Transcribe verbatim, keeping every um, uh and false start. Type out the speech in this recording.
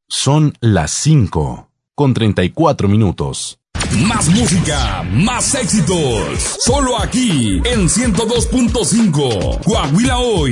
Son las cinco con treinta y cuatro minutos. Más música, más éxitos. Solo aquí en ciento dos punto cinco. Coahuila Hoy.